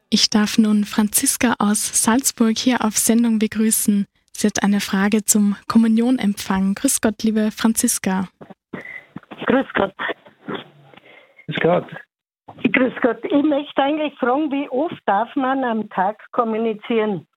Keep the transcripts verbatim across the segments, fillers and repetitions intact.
Ich darf nun Franziska aus Salzburg hier auf Sendung begrüßen. Sie hat eine Frage zum Kommunionempfang. Grüß Gott, liebe Franziska. Grüß Gott. Grüß Gott. Grüß Gott. Ich möchte eigentlich fragen, wie oft darf man am Tag kommunizieren?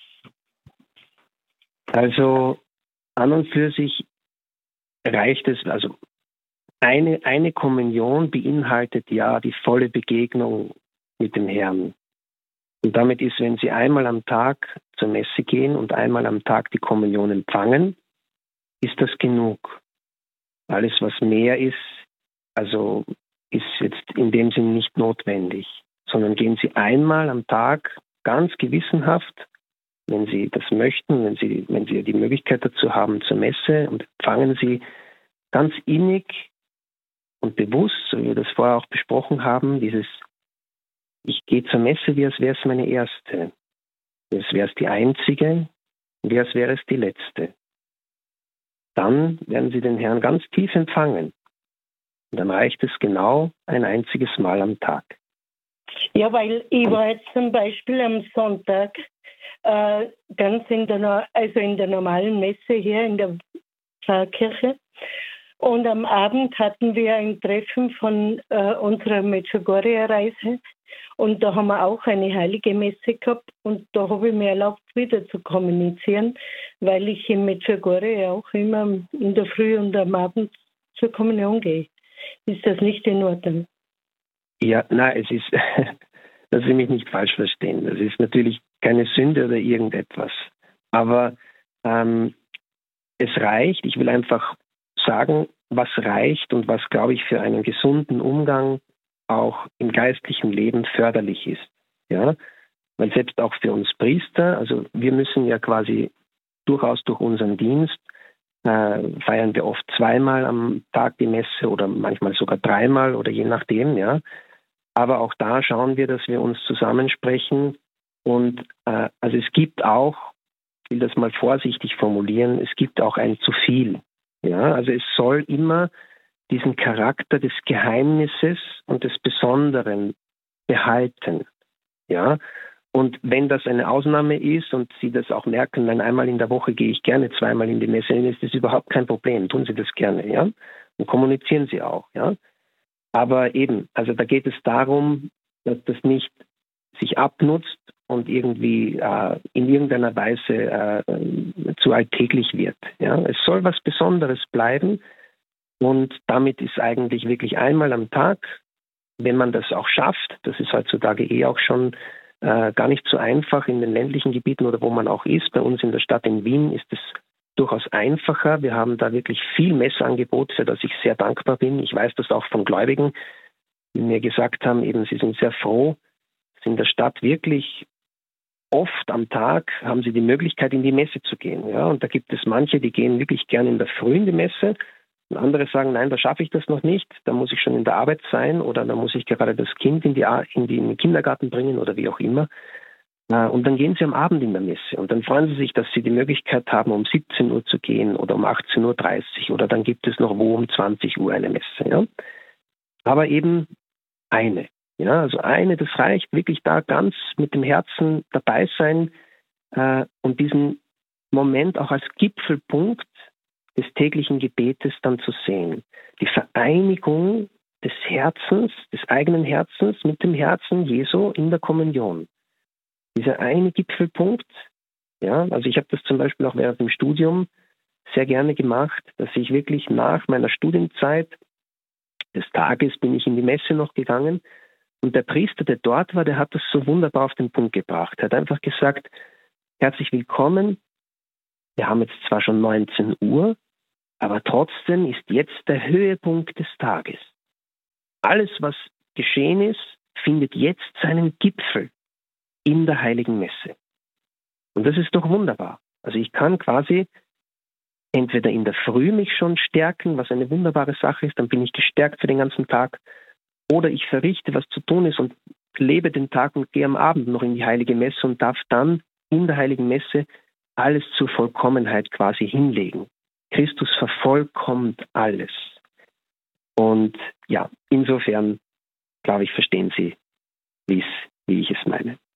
Also an und für sich reicht es, also eine, eine Kommunion beinhaltet ja die volle Begegnung mit dem Herrn. Und damit ist, wenn Sie einmal am Tag zur Messe gehen und einmal am Tag die Kommunion empfangen, ist das genug. Alles, was mehr ist, also ist jetzt in dem Sinn nicht notwendig, sondern gehen Sie einmal am Tag ganz gewissenhaft, wenn Sie das möchten, wenn Sie, wenn Sie die Möglichkeit dazu haben, zur Messe und empfangen Sie ganz innig und bewusst, so wie wir das vorher auch besprochen haben, dieses Ich gehe zur Messe, wie als wäre es meine erste, wie als wäre es die einzige, wie als wäre es die letzte. Dann werden Sie den Herrn ganz tief empfangen. Und dann reicht es genau ein einziges Mal am Tag. Ja, weil ich war jetzt zum Beispiel am Sonntag äh, ganz in der, also in der normalen Messe hier in der Pfarrkirche. Und am Abend hatten wir ein Treffen von äh, unserer Medjugorje-Reise. Und da haben wir auch eine heilige Messe gehabt. Und da habe ich mir erlaubt, wieder zu kommunizieren, weil ich in Medjugorje auch immer in der Früh und am Abend zur Kommunion gehe. Ist das nicht in Ordnung? Ja, nein, es ist, dass Sie mich nicht falsch verstehen. Das ist natürlich keine Sünde oder irgendetwas. Aber ähm, es reicht, ich will einfach sagen, was reicht und was, glaube ich, für einen gesunden Umgang auch im geistlichen Leben förderlich ist. Ja? Weil selbst auch für uns Priester, also wir müssen ja quasi durchaus durch unseren Dienst, äh, feiern wir oft zweimal am Tag die Messe oder manchmal sogar dreimal oder je nachdem. Ja? Aber auch da schauen wir, dass wir uns zusammensprechen und äh, also es gibt auch, ich will das mal vorsichtig formulieren, es gibt auch ein zu viel. Ja, also es soll immer diesen Charakter des Geheimnisses und des Besonderen behalten. Ja, und wenn das eine Ausnahme ist und Sie das auch merken, dann einmal in der Woche gehe ich gerne zweimal in die Messe, dann ist das überhaupt kein Problem. Tun Sie das gerne, ja, und kommunizieren Sie auch, ja. Aber eben, also da geht es darum, dass das nicht sich abnutzt und irgendwie äh, in irgendeiner Weise äh, zu alltäglich wird. Ja? Es soll was Besonderes bleiben und damit ist eigentlich wirklich einmal am Tag, wenn man das auch schafft, das ist heutzutage eh auch schon äh, gar nicht so einfach in den ländlichen Gebieten oder wo man auch ist. Bei uns in der Stadt in Wien ist es durchaus einfacher. Wir haben da wirklich viel Messeangebot, für das ich sehr dankbar bin. Ich weiß das auch von Gläubigen, die mir gesagt haben, eben sie sind sehr froh, dass in der Stadt wirklich oft am Tag haben sie die Möglichkeit, in die Messe zu gehen. Ja? Und da gibt es manche, die gehen wirklich gerne in der Früh in die Messe. Und andere sagen, nein, da schaffe ich das noch nicht. Da muss ich schon in der Arbeit sein oder da muss ich gerade das Kind in, die, in, die, in den Kindergarten bringen oder wie auch immer. Und dann gehen sie am Abend in der Messe. Und dann freuen sie sich, dass sie die Möglichkeit haben, um siebzehn Uhr zu gehen oder um achtzehn Uhr dreißig oder dann gibt es noch wo um zwanzig Uhr eine Messe. Ja? Aber eben eine. Ja, also eine, das reicht, wirklich da ganz mit dem Herzen dabei sein äh, und diesen Moment auch als Gipfelpunkt des täglichen Gebetes dann zu sehen. Die Vereinigung des Herzens, des eigenen Herzens mit dem Herzen Jesu in der Kommunion. Dieser eine Gipfelpunkt, ja, also ich habe das zum Beispiel auch während dem Studium sehr gerne gemacht, dass ich wirklich nach meiner Studienzeit des Tages bin ich in die Messe noch gegangen. Und der Priester, der dort war, der hat das so wunderbar auf den Punkt gebracht. Er hat einfach gesagt, herzlich willkommen, wir haben jetzt zwar schon neunzehn Uhr, aber trotzdem ist jetzt der Höhepunkt des Tages. Alles, was geschehen ist, findet jetzt seinen Gipfel in der Heiligen Messe. Und das ist doch wunderbar. Also ich kann quasi entweder in der Früh mich schon stärken, was eine wunderbare Sache ist, dann bin ich gestärkt für den ganzen Tag, oder ich verrichte, was zu tun ist und lebe den Tag und gehe am Abend noch in die Heilige Messe und darf dann in der Heiligen Messe alles zur Vollkommenheit quasi hinlegen. Christus vervollkommt alles. Und ja, insofern, glaube ich, verstehen Sie, wie ich es meine.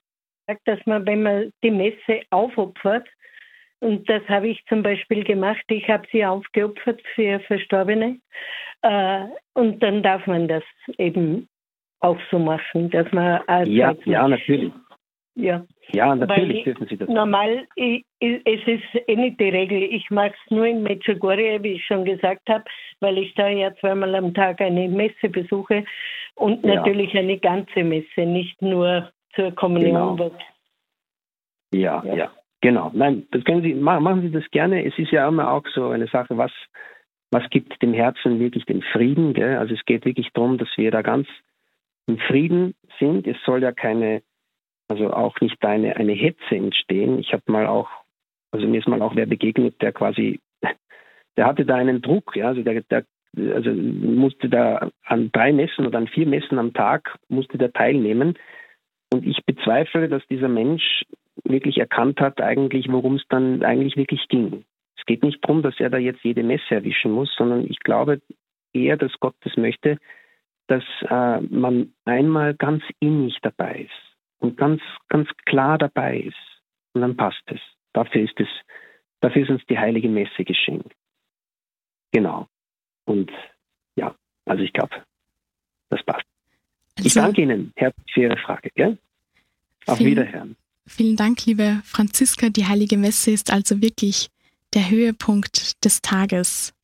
dass man, wenn man die Messe aufopfert, und das habe ich zum Beispiel gemacht, ich habe sie aufgeopfert für Verstorbene, äh, und dann darf man das eben auch so machen, dass man... Ja, ja, natürlich. Ja, ja natürlich Weil dürfen Sie das. Normal, ich, ich, es ist eh nicht die Regel. Ich mache es nur in Medjugorje, wie ich schon gesagt habe, weil ich da ja zweimal am Tag eine Messe besuche und Ja. natürlich eine ganze Messe, nicht nur zur Kommunion. Genau. Ja, ja, ja, genau. Nein, das können Sie, machen Sie das gerne. Es ist ja immer auch so eine Sache, was, was gibt dem Herzen wirklich den Frieden, gell? Also es geht wirklich darum, dass wir da ganz im Frieden sind. Es soll ja keine Also auch nicht eine, eine Hetze entstehen. Ich habe mal auch, also mir ist mal auch wer begegnet, der quasi, der hatte da einen Druck, ja, also der, der also musste da an drei Messen oder an vier Messen am Tag musste der teilnehmen. Und ich bezweifle, dass dieser Mensch wirklich erkannt hat, eigentlich, worum es dann eigentlich wirklich ging. Es geht nicht darum, dass er da jetzt jede Messe erwischen muss, sondern ich glaube eher, dass Gott das möchte, dass äh, man einmal ganz innig dabei ist. Und ganz, ganz klar dabei ist. Und dann passt es. Dafür ist es, dafür ist uns die heilige Messe geschenkt. Genau. Und ja, also ich glaube, das passt. Also, ich danke Ihnen herzlich für Ihre Frage. Gell? Auf vielen, Wiederhören. Vielen Dank, liebe Franziska. Die heilige Messe ist also wirklich der Höhepunkt des Tages.